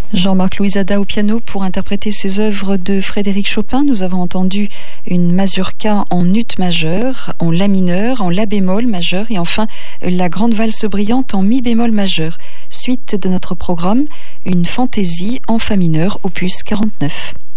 Jean-Marc Louisada au piano pour interpréter ses œuvres de Frédéric Chopin. Nous avons entendu une mazurka en ut majeur, en la mineur, en la bémol majeur et enfin la grande valse brillante en mi bémol majeur. Suite de notre programme, une fantaisie en fa mineur, opus 49.